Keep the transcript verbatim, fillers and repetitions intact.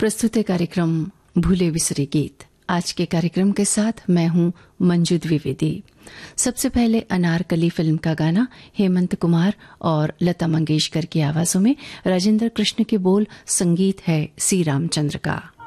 प्रस्तुत है कार्यक्रम भूले बिसरे गीत। आज के कार्यक्रम के साथ मैं हूं मंजू द्विवेदी। सबसे पहले अनारकली फिल्म का गाना हेमंत कुमार और लता मंगेशकर की आवाजों में, राजेंद्र कृष्ण के बोल, संगीत है सी रामचंद्र का।